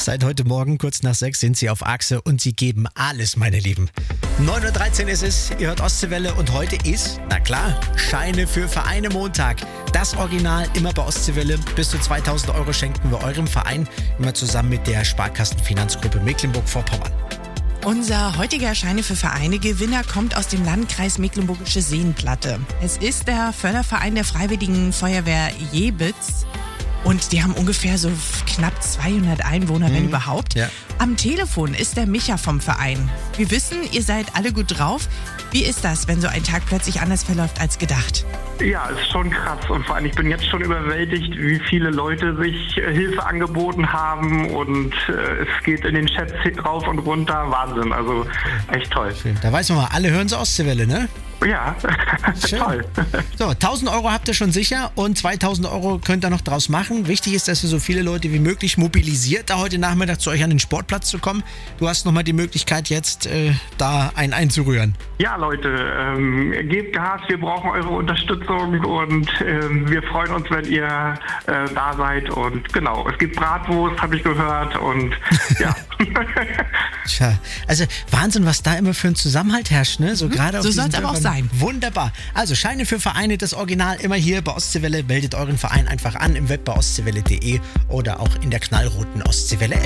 Seit heute Morgen, kurz nach 6, sind sie auf Achse und sie geben alles, meine Lieben. 9.13 Uhr ist es, ihr hört Ostseewelle und heute ist, na klar, Scheine für Vereine Montag. Das Original immer bei Ostseewelle. Bis zu 2.000 Euro schenken wir eurem Verein, immer zusammen mit der Sparkassenfinanzgruppe Mecklenburg-Vorpommern. Unser heutiger Scheine für Vereine-Gewinner kommt aus dem Landkreis Mecklenburgische Seenplatte. Es ist der Förderverein der Freiwilligen Feuerwehr Jebitz. Und die haben ungefähr so knapp 200 Einwohner, wenn überhaupt. Ja. Am Telefon ist der Micha vom Verein. Wir wissen, ihr seid alle gut drauf. Wie ist das, wenn so ein Tag plötzlich anders verläuft als gedacht? Ja, ist schon krass und vor allem ich bin jetzt schon überwältigt, wie viele Leute sich Hilfe angeboten haben und es geht in den Chats rauf und runter. Wahnsinn, also echt toll. Schön. Da weiß man mal, alle hören so Ostseewelle, ne? Ja, toll. So, 1.000 Euro habt ihr schon sicher und 2.000 Euro könnt ihr noch draus machen. Wichtig ist, dass ihr so viele Leute wie möglich mobilisiert, da heute Nachmittag zu euch an den Sportplatz zu kommen. Du hast nochmal die Möglichkeit jetzt, da einen einzurühren. Ja, Leute, gebt Gas, wir brauchen eure Unterstützung und wir freuen uns, wenn ihr da seid. Und genau, es gibt Bratwurst, habe ich gehört und ja. Tja, also Wahnsinn, was da immer für ein Zusammenhalt herrscht, ne? So gerade auf So diesen soll's aber auch Dörfern. sein. Wunderbar. Also Scheine für Vereine, das Original immer hier bei Ostseewelle. Meldet euren Verein einfach an im Web bei ostseewelle.de oder auch in der knallroten Ostseewelle-App.